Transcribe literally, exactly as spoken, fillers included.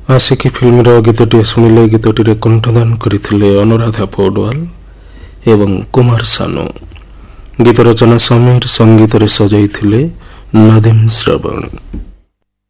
आशिकी film गीतटी शुणिले गीतटी कंठदान करथिले अनुराधा पौडवाल एवं कुमार सानू। गीत रचना समीर, संगीत रे सजाइथिले नदीम श्रवण।